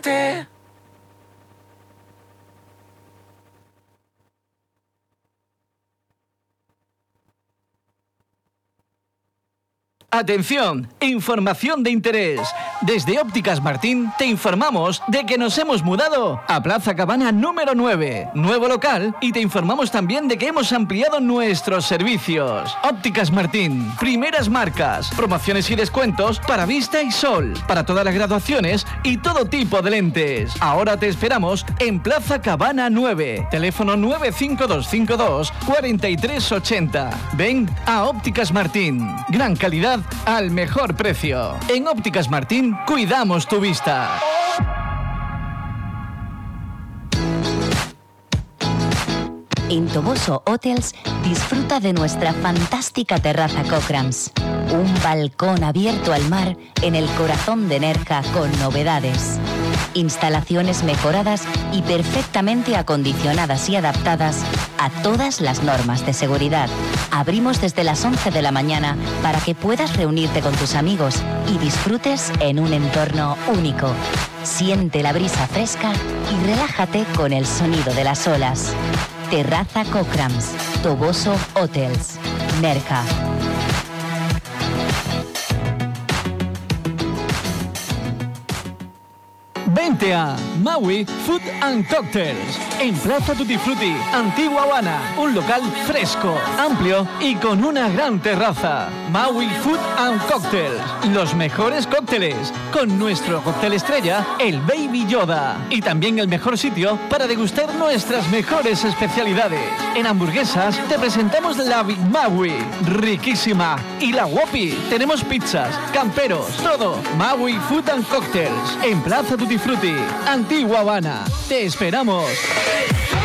Atención, información de interés. Desde Ópticas Martín te informamos de que nos hemos mudado a Plaza Cabana número 9, nuevo local, y te informamos también de que hemos ampliado nuestros servicios. Ópticas Martín, primeras marcas, promociones y descuentos para vista y sol, para todas las graduaciones y todo tipo de lentes. Ahora te esperamos en Plaza Cabana 9, teléfono 95252 4380. Ven a Ópticas Martín, gran calidad al mejor precio. En Ópticas Martín cuidamos tu vista. En Toboso Hotels disfruta de nuestra fantástica terraza Cochrams. Un balcón abierto al mar en el corazón de Nerja con novedades. Instalaciones mejoradas y perfectamente acondicionadas y adaptadas a todas las normas de seguridad. Abrimos desde las 11 de la mañana para que puedas reunirte con tus amigos y disfrutes en un entorno único. Siente la brisa fresca y relájate con el sonido de las olas. Terraza Cochrams, Toboso Hotels, Nerja. Vente a Maui Food and Cocktails, en Plaza Tutti Frutti, Antigua Habana. Un local fresco, amplio y con una gran terraza. Maui Food and Cocktails, los mejores cócteles, con nuestro cóctel estrella, el Baby Yoda. Y también el mejor sitio para degustar nuestras mejores especialidades. En hamburguesas te presentamos la Big Maui, riquísima. Y la Whoppi, tenemos pizzas, camperos, todo. Maui Food and Cocktails, en Plaza Tutti Frutti, Antigua Habana. Te esperamos.